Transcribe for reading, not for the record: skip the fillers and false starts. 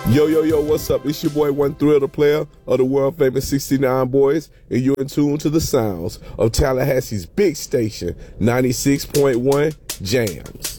Yo, yo, yo, what's up? It's your boy, One Thrill, the player of the world famous 69 Boys, and you're in tune to the sounds of Tallahassee's big station, 96.1 Jams.